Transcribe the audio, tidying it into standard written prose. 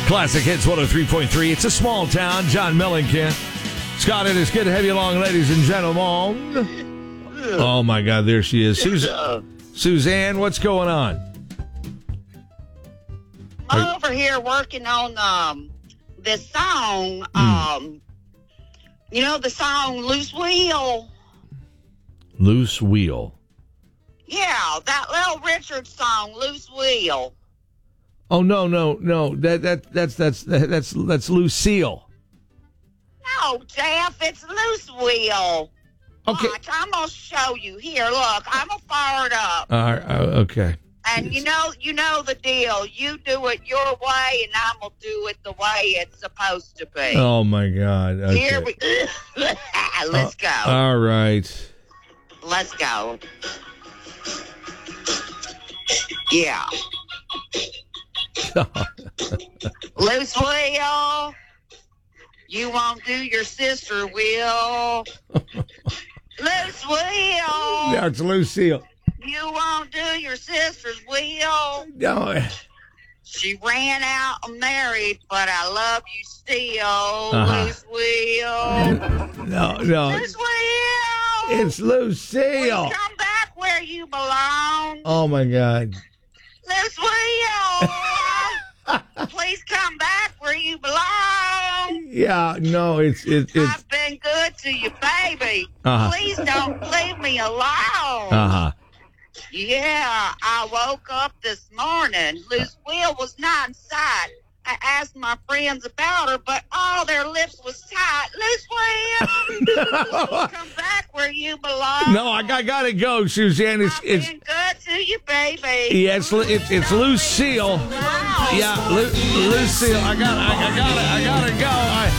Classic Hits 103.3. It's a small town. John Mellencamp. Scott, it is good to have you along, ladies and gentlemen. Oh, my God. There she is. Suzanne, what's going on? I'm over here working on this song. You know the song Loose Wheel? Loose Wheel. Yeah, that Little Richard song, Loose Wheel. Oh, no. That's Lucille. No, Jeff, it's Loose Wheel. Okay. Watch, I'm going to show you. Here, look, I'm going to fire it up. Okay. And you know the deal. You do it your way, and I'm going to do it the way it's supposed to be. Oh, my God. Okay. Here we Let's go. All right. Let's go. Yeah. Loose wheel. You won't do your sister will. Loose wheel. Yeah, it's Lucille. You won't do your sister's will. No. She ran out and married, but I love you still. Loose wheel. No. Loose wheel. It's Lucille. Please come back where you belong. Oh, my God. Loose wheel. Please come back where you belong. Yeah, no, it's. I've been good to you, baby. Please don't leave me alone. Yeah, I woke up this morning. Loose Wheel was not in sight. I asked my friends about her, but all their lips was tight. Loose Wheel, come back where you belong. No, I gotta go, Suzanne. I've been good to you, baby. Yeah, it's Lucille. Yeah, Lucille. I got